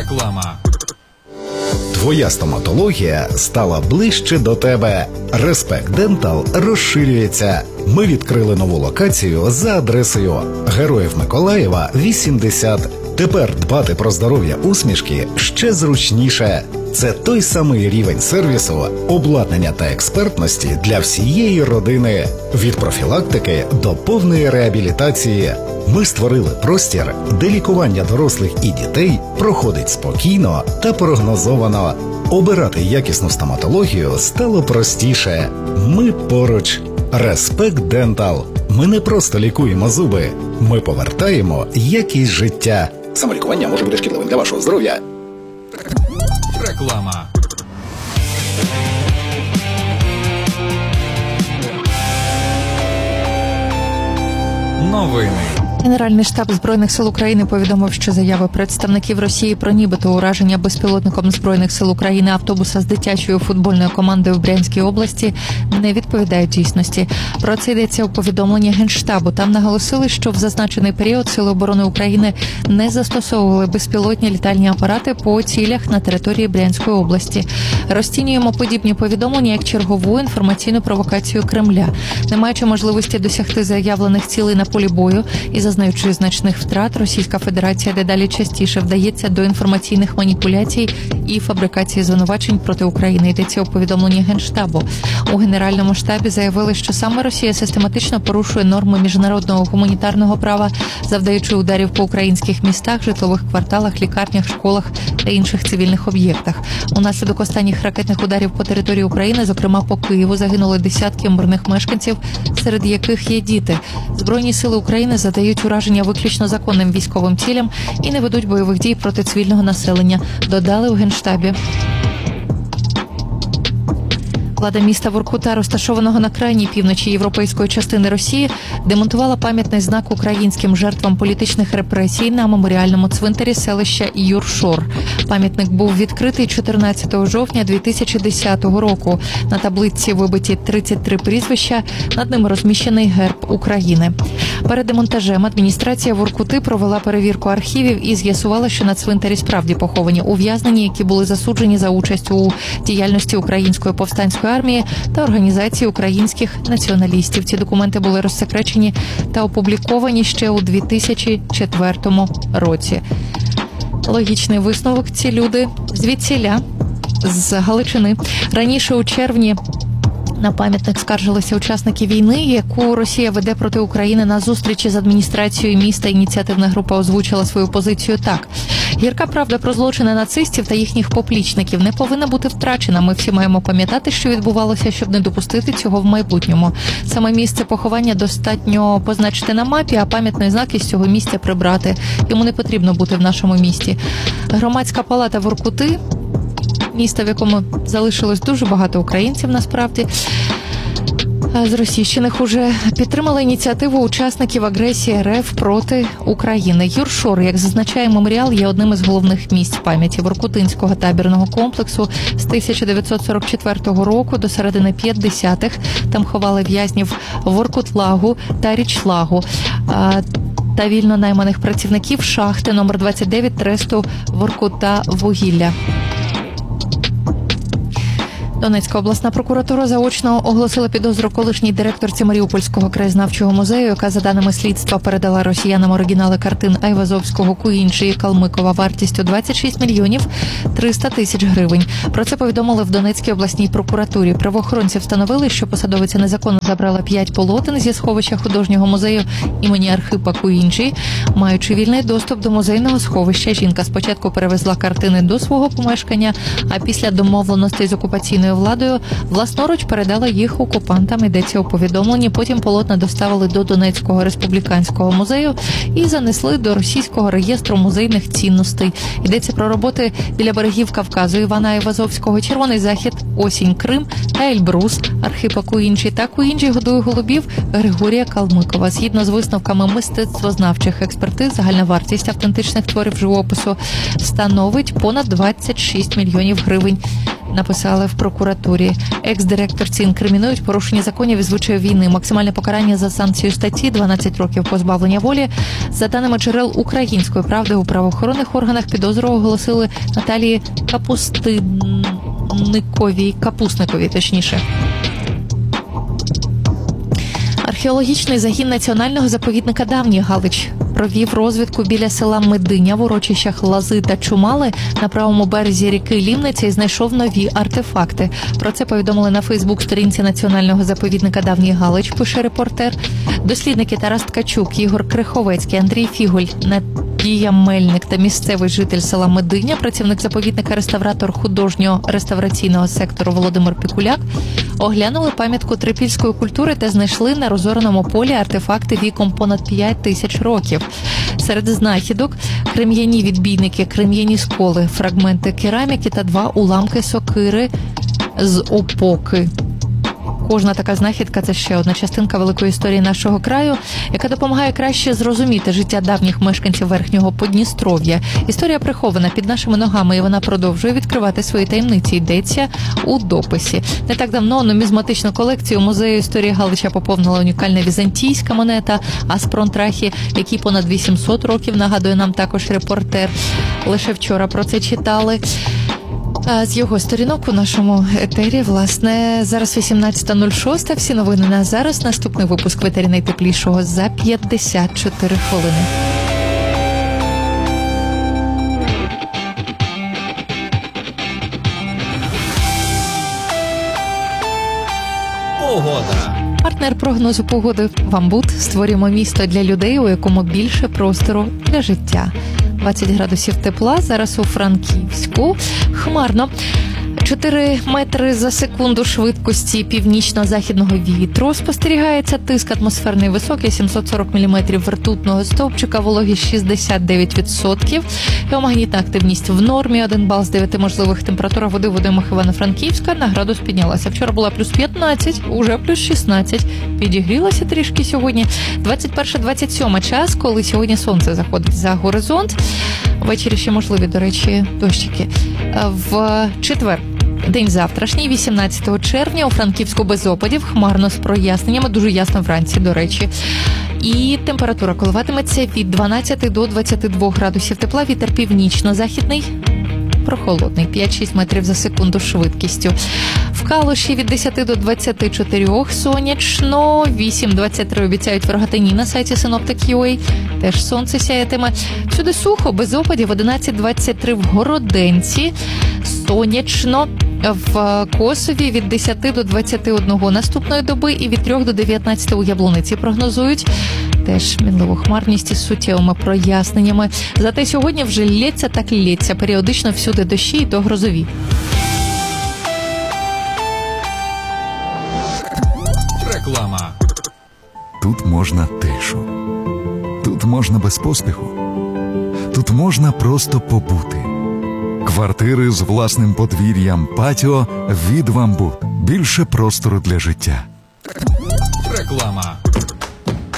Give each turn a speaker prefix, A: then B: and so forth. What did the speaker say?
A: Реклама.
B: Твоя стоматологія стала ближче до тебе. Респект Дентал розширюється. Ми відкрили нову локацію за адресою Героїв Миколаєва, 80. Тепер дбати про здоров'я усмішки ще зручніше. Це той самий рівень сервісу, обладнання та експертності для всієї родини. Від профілактики до повної реабілітації. Ми створили простір, де лікування дорослих і дітей проходить спокійно та прогнозовано. Обирати якісну стоматологію стало простіше. Ми поруч. Респект Дентал. Ми не просто лікуємо зуби. Ми повертаємо якість життя. Самолікування може бути шкідливим для вашого здоров'я.
A: Реклама. Новини.
C: Генеральний штаб Збройних сил України повідомив, що заяви представників Росії про нібито ураження безпілотником Збройних сил України автобуса з дитячою футбольною командою в Брянській області не відповідають дійсності. Про це йдеться у повідомленні Генштабу. Там наголосили, що в зазначений період Сили оборони України не застосовували безпілотні літальні апарати по цілях на території Брянської області. Розцінюємо подібні повідомлення як чергову інформаційну провокацію Кремля. Не маючи можливості досягти заявлених цілей на полі бою і зазнаючи значних втрат, Російська Федерація дедалі частіше вдається до інформаційних маніпуляцій і фабрикації звинувачень проти України. Йдеться у повідомленні Генштабу. У Генеральному штабі заявили, що саме Росія систематично порушує норми міжнародного гуманітарного права, завдаючи ударів по українських містах, житлових кварталах, лікарнях, школах та інших цивільних об'єктах. Унаслідок останніх ракетних ударів по території України, зокрема по Києву, загинули десятки мирних мешканців, серед яких є діти. Збройні сили України задають ураження виключно законним військовим цілям і не ведуть бойових дій проти цивільного населення, додали у Генштабі. Влада міста Воркута, розташованого на крайній півночі європейської частини Росії, демонтувала пам'ятний знак українським жертвам політичних репресій на меморіальному цвинтарі селища Юршор. Пам'ятник був відкритий 14 жовтня 2010 року. На таблиці вибиті 33 прізвища, над ними розміщений герб України. Перед демонтажем адміністрація Воркути провела перевірку архівів і з'ясувала, що на цвинтарі справді поховані ув'язнені, які були засуджені за участь у діяльності Української повстанської армії та організації українських націоналістів. Ці документи були розсекречені та опубліковані ще у 2004 році. Логічний висновок: ці люди звідсіля, з Галичини. Раніше у червні на пам'ятник скаржилися учасники війни, яку Росія веде проти України. На зустрічі з адміністрацією міста ініціативна група озвучила свою позицію так: гірка правда про злочини нацистів та їхніх поплічників не повинна бути втрачена. Ми всі маємо пам'ятати, що відбувалося, щоб не допустити цього в майбутньому. Саме місце поховання достатньо позначити на мапі, а пам'ятний знак із цього місця прибрати. Йому не потрібно бути в нашому місті. Громадська палата Воркути, міста, в якому залишилось дуже багато українців, насправді, з російщиних, уже підтримала ініціативу учасників агресії РФ проти України. Юршор, як зазначає меморіал, є одним із головних місць пам'яті Воркутинського табірного комплексу. З 1944 року до середини 50-х там ховали в'язнів Воркутлагу та Річлагу та вільно найманих працівників шахти номер 29 тресту Воркута-Вугілля. Донецька обласна прокуратура заочно оголосила підозру колишній директорці Маріупольського краєзнавчого музею, яка, за даними слідства, передала росіянам оригінали картин Айвазовського, Куінджі і Калмикова вартістю 26 мільйонів 300 тисяч гривень. Про це повідомили в Донецькій обласній прокуратурі. Правоохоронці встановили, що посадовиця незаконно забрала 5 полотен зі сховища художнього музею імені Архипа Куінджі. Маючи вільний доступ до музейного сховища, жінка спочатку перевезла картини до свого помешкання, а після домовленостей з окупаційною владою власноруч передала їх окупантам, йдеться у повідомленні. Потім полотна доставили до Донецького республіканського музею і занесли до російського реєстру музейних цінностей. Йдеться про роботи біля берегів Кавказу Івана Айвазовського, Червоний Захід, Осінь, Крим та Ельбрус Архипа Куінджі та Куінджі годує голубів Григорія Калмикова. Згідно з висновками мистецтвознавчих експертиз, загальна вартість автентичних творів живопису становить понад 26 мільйонів гривень. написали в прокуратурі. Екс-директорці інкримінують порушення законів і звичаїв війни. Максимальне покарання за санкцією статті – 12 років позбавлення волі. За даними джерел Української правди, у правоохоронних органах підозру оголосили Наталії Капусниковій. Археологічний загін Національного заповідника Давній Галич провів розвідку біля села Мединя в урочищах Лази та Чумали на правому березі ріки Лімниця і знайшов нові артефакти. Про це повідомили на Фейсбук-сторінці Національного заповідника Давній Галич, пише репортер. Дослідники Тарас Ткачук, Ігор Криховецький, Андрій Фіголь, Надія Мельник та місцевий житель села Мединя, працівник заповідника, реставратор художнього реставраційного сектору Володимир Пікуляк, оглянули пам'ятку трипільської культури та знайшли на розореному полі артефакти віком понад 5 тисяч років. Серед знахідок – крем'яні відбійники, крем'яні сколи, фрагменти кераміки та 2 уламки сокири з опоки. Кожна така знахідка – це ще одна частинка великої історії нашого краю, яка допомагає краще зрозуміти життя давніх мешканців Верхнього Подністров'я. Історія прихована під нашими ногами, і вона продовжує відкривати свої таємниці, йдеться у дописі. Не так давно нумізматичну колекцію музею історії Галича поповнила унікальна візантійська монета Аспронтрахі, якій понад 800 років, нагадує нам також репортер. Лише вчора про це читали. З його сторінок у нашому етері, власне, зараз 18:06. Всі новини на зараз. Наступний випуск в етері найтеплішого за 54 хвилини.
A: Погода.
C: Партнер прогнозу погоди «Вамбут». Створюємо місто для людей, у якому більше простору для життя. 20 градусів тепла зараз у Франківську. Хмарно. 4 метри за секунду швидкості північно-західного вітру. Спостерігається тиск атмосферний високий, 740 мм ртутного стовпчика, вологість 69%. Геомагнітна активність в нормі, 1 бал з 9 можливих. Температура води в водоймах Івано-Франківська на градус піднялася. Вчора була плюс 15, уже плюс 16. Підігрілася трішки сьогодні. 21-27 час, коли сьогодні сонце заходить за горизонт. Ввечері ще можливі, до речі, дощики. В четвер, день завтрашній, 18 червня, у Франківську без опадів, хмарно з проясненнями, дуже ясно вранці, до речі. І температура коливатиметься від 12 до 22 градусів тепла, вітер північно-західний, прохолодний, 5-6 метрів за секунду швидкістю. В Калуші від 10 до 24 сонячно, 8-23 обіцяють в Рогатині на сайті Synoptic.ua. Теж сонце сяятиме. Всюди сухо, без опадів, 11-23 в Городенці, сонячно. В Косові від 10 до 21 наступної доби і від 3 до 19 у Яблуниці прогнозують. Теж мінливу хмарність із суттєвими проясненнями. Зате сьогодні вже лється так лється. Періодично всюди дощі і то грозові.
A: Реклама.
D: Тут можна тишу. Тут можна без поспіху. Тут можна просто побути. Квартири з власним подвір'ям, патіо від «Вамбут». Більше простору для життя.
A: Реклама.